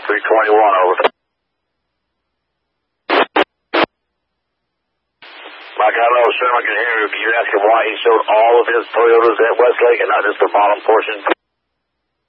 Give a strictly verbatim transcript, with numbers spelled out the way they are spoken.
three twenty-one, over. Mike, I don't know if Sherman can hear you. Can you ask him why he showed all of his Toyotas at Westlake and not just the bottom portion?